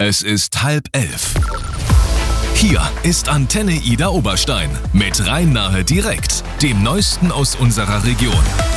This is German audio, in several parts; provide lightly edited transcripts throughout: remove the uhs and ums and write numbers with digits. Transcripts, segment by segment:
Es ist 10:30. Hier ist Antenne Ida Oberstein mit Rhein-Nahe direkt, dem Neuesten aus unserer Region.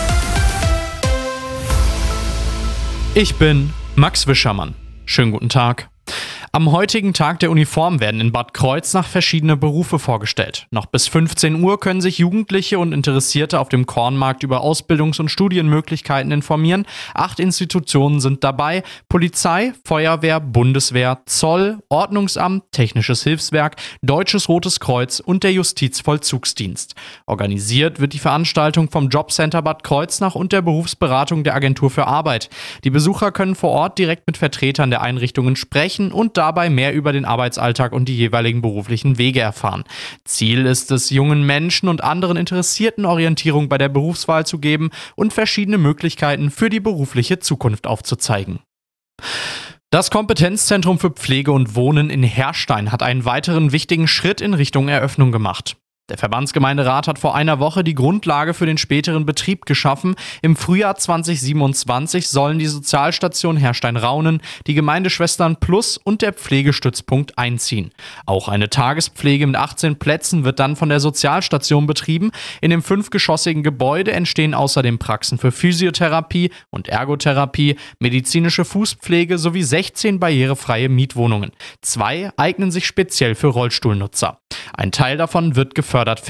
Ich bin Max Wischermann. Schönen guten Tag. Am heutigen Tag der Uniform werden in Bad Kreuznach verschiedene Berufe vorgestellt. Noch bis 15 Uhr können sich Jugendliche und Interessierte auf dem Kornmarkt über Ausbildungs- und Studienmöglichkeiten informieren. 8 Institutionen sind dabei: Polizei, Feuerwehr, Bundeswehr, Zoll, Ordnungsamt, Technisches Hilfswerk, Deutsches Rotes Kreuz und der Justizvollzugsdienst. Organisiert wird die Veranstaltung vom Jobcenter Bad Kreuznach und der Berufsberatung der Agentur für Arbeit. Die Besucher können vor Ort direkt mit Vertretern der Einrichtungen sprechen und dabei mehr über den Arbeitsalltag und die jeweiligen beruflichen Wege erfahren. Ziel ist es, jungen Menschen und anderen Interessierten Orientierung bei der Berufswahl zu geben und verschiedene Möglichkeiten für die berufliche Zukunft aufzuzeigen. Das Kompetenzzentrum für Pflege und Wohnen in Herrstein hat einen weiteren wichtigen Schritt in Richtung Eröffnung gemacht. Der Verbandsgemeinderat hat vor einer Woche die Grundlage für den späteren Betrieb geschaffen. Im Frühjahr 2027 sollen die Sozialstation Herrstein-Raunen, die Gemeindeschwestern Plus und der Pflegestützpunkt einziehen. Auch eine Tagespflege mit 18 Plätzen wird dann von der Sozialstation betrieben. In dem 5-geschossigen Gebäude entstehen außerdem Praxen für Physiotherapie und Ergotherapie, medizinische Fußpflege sowie 16 barrierefreie Mietwohnungen. 2 eignen sich speziell für Rollstuhlnutzer. Ein Teil davon wird gefördert